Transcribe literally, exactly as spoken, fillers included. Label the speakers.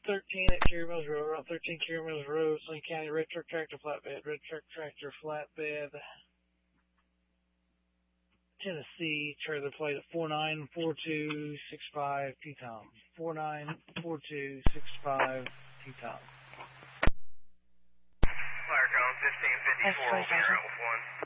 Speaker 1: thirteen at Cary Mills Road, Route thirteen, Cary Mills Road, Sling County, red truck tractor flatbed, red truck tractor flatbed, Tennessee, trailer plate at four nine four two six five T-Tom. four nine four two six five T-Tom.
Speaker 2: Fire cone fifteen fifty-four, will be route one.